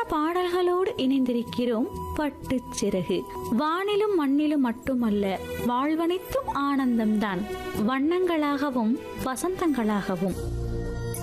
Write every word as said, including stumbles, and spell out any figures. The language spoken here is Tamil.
பாடல்களோடு இணைந்திருக்கிறோம். பட்டுச் சிறகு. வானிலும் மண்ணிலும் மட்டுமல்ல, வாழ்வனைத்தும் ஆனந்தம்தான். வண்ணங்களாகவும் வசந்தங்களாகவும்